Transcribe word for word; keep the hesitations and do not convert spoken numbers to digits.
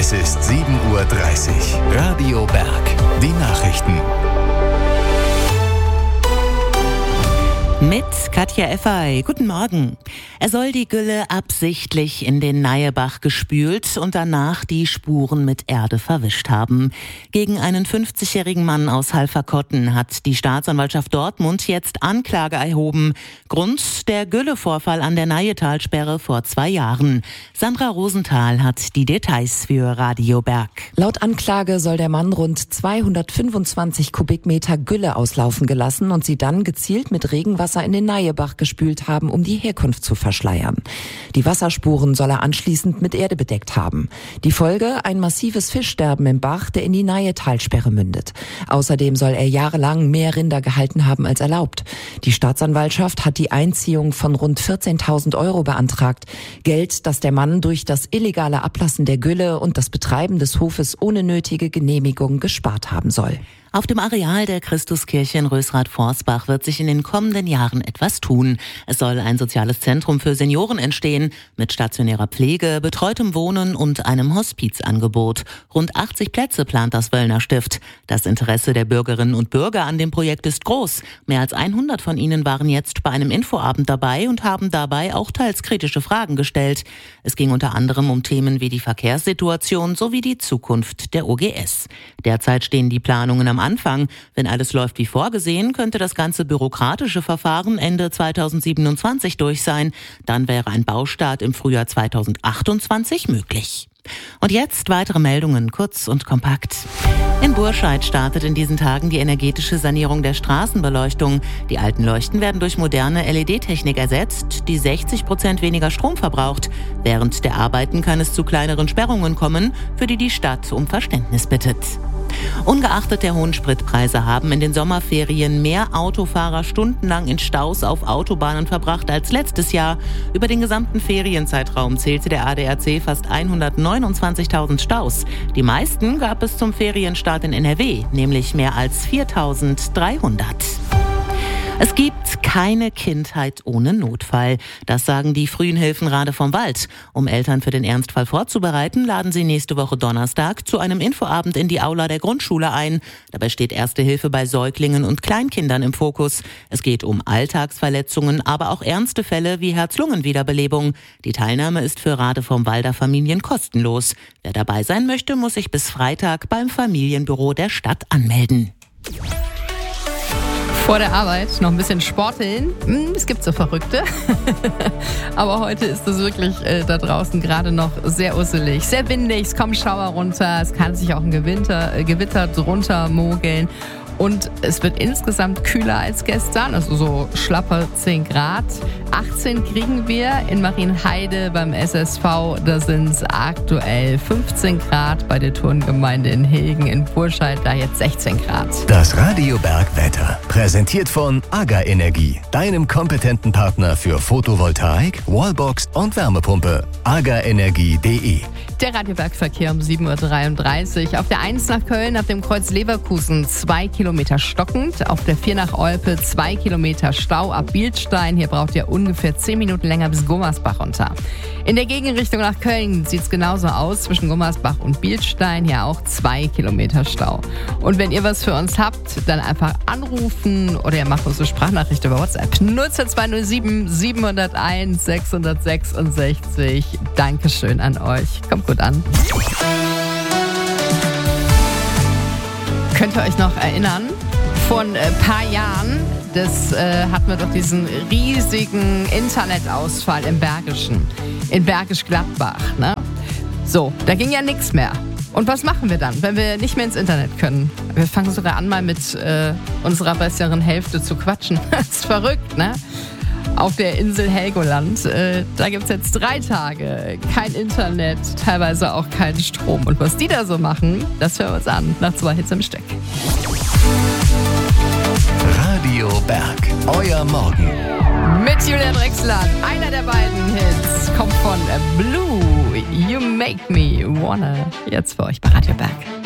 Es ist sieben Uhr dreißig. Radio Berg. Die Nachrichten. Mit Katja Effey. Guten Morgen. Er soll die Gülle absichtlich in den Neiebach gespült und danach die Spuren mit Erde verwischt haben. Gegen einen fünfzigjährigen Mann aus Halverkotten hat die Staatsanwaltschaft Dortmund jetzt Anklage erhoben. Grund der Güllevorfall an der Neietalsperre vor zwei Jahren. Sandra Rosenthal hat die Details für Radio Berg. Laut Anklage soll der Mann rund zweihundertfünfundzwanzig Kubikmeter Gülle auslaufen gelassen und sie dann gezielt mit Regenwasser in den Neiebach gespült haben, um die Herkunft zu verschleiern. Die Wasserspuren soll er anschließend mit Erde bedeckt haben. Die Folge: ein massives Fischsterben im Bach, der in die Neietalsperre mündet. Außerdem soll er jahrelang mehr Rinder gehalten haben als erlaubt. Die Staatsanwaltschaft hat die Einziehung von rund vierzehntausend Euro beantragt. Geld, das der Mann durch das illegale Ablassen der Gülle und das Betreiben des Hofes ohne nötige Genehmigung gespart haben soll. Auf dem Areal der Christuskirche in Rösrath-Forsbach wird sich in den kommenden Jahren etwas tun. Es soll ein soziales Zentrum für Senioren entstehen, mit stationärer Pflege, betreutem Wohnen und einem Hospizangebot. Rund achtzig Plätze plant das Wöllner Stift. Das Interesse der Bürgerinnen und Bürger an dem Projekt ist groß. Mehr als hundert von ihnen waren jetzt bei einem Infoabend dabei und haben dabei auch teils kritische Fragen gestellt. Es ging unter anderem um Themen wie die Verkehrssituation sowie die Zukunft der O G S. Derzeit stehen die Planungen am Anfang. Wenn alles läuft wie vorgesehen, könnte das ganze bürokratische Verfahren Ende zweitausendsiebenundzwanzig durch sein. Dann wäre ein Baustart im Frühjahr zweitausendachtundzwanzig möglich. Und jetzt weitere Meldungen, kurz und kompakt. In Burscheid startet in diesen Tagen die energetische Sanierung der Straßenbeleuchtung. Die alten Leuchten werden durch moderne L E D-Technik ersetzt, die sechzig Prozent weniger Strom verbraucht. Während der Arbeiten kann es zu kleineren Sperrungen kommen, für die die Stadt um Verständnis bittet. Ungeachtet der hohen Spritpreise haben in den Sommerferien mehr Autofahrer stundenlang in Staus auf Autobahnen verbracht als letztes Jahr. Über den gesamten Ferienzeitraum zählte der A D A C fast hundertneunundzwanzigtausend Staus. Die meisten gab es zum Ferienstart in N R W, nämlich mehr als viertausenddreihundert. Es gibt keine Kindheit ohne Notfall. Das sagen die frühen Hilfen Rade vom Wald. Um Eltern für den Ernstfall vorzubereiten, laden sie nächste Woche Donnerstag zu einem Infoabend in die Aula der Grundschule ein. Dabei steht Erste Hilfe bei Säuglingen und Kleinkindern im Fokus. Es geht um Alltagsverletzungen, aber auch ernste Fälle wie Herz-Lungen-Wiederbelebung. Die Teilnahme ist für Rade vom Walder Familien kostenlos. Wer dabei sein möchte, muss sich bis Freitag beim Familienbüro der Stadt anmelden. Vor der Arbeit noch ein bisschen sporteln. Es gibt so Verrückte. Aber heute ist es wirklich äh, da draußen gerade noch sehr usselig. Sehr windig, es kommen Schauer runter. Es kann sich auch ein Gewitter, äh, Gewitter drunter mogeln. Und es wird insgesamt kühler als gestern, also so schlappe zehn Grad. achtzehn kriegen wir in Marienheide beim S S V. Da sind es aktuell fünfzehn Grad. Bei der Turngemeinde in Hilgen in Burscheid da jetzt sechzehn Grad. Das Radio Berg Wetter. Präsentiert von AGA Energie, deinem kompetenten Partner für Photovoltaik, Wallbox und Wärmepumpe. agaenergie punkt de. Der Radiobergverkehr um sieben Uhr dreiunddreißig. Auf der eins nach Köln, ab dem Kreuz Leverkusen, zwei Kilometer stockend. Auf der vier nach Olpe, zwei Kilometer Stau ab Bielstein. Hier braucht ihr ungefähr zehn Minuten länger bis Gummersbach runter. In der Gegenrichtung nach Köln sieht es genauso aus. Zwischen Gummersbach und Bielstein hier auch zwei Kilometer Stau. Und wenn ihr was für uns habt, dann einfach anrufen oder ihr macht uns eine Sprachnachricht über WhatsApp. null zwei null sieben sieben null eins sechs sechs sechs. Dankeschön an euch. Kommt gut an. Könnt ihr euch noch erinnern? Vor ein paar Jahren, das äh, hatten wir doch diesen riesigen Internetausfall im Bergischen, in Bergisch Gladbach. Ne? So, da ging ja nichts mehr. Und was machen wir dann, wenn wir nicht mehr ins Internet können? Wir fangen sogar an, mal mit äh, unserer besseren Hälfte zu quatschen. Das ist verrückt, ne? Auf der Insel Helgoland, äh, da gibt es jetzt drei Tage kein Internet, teilweise auch keinen Strom. Und was die da so machen, das hören wir uns an, nach zwei Hits im Stück. Radio Berg, euer Morgen. Mit Julia Drexler, einer der beiden Hits, kommt von Blue, You Make Me Wanna. Jetzt für euch bei Radio Berg.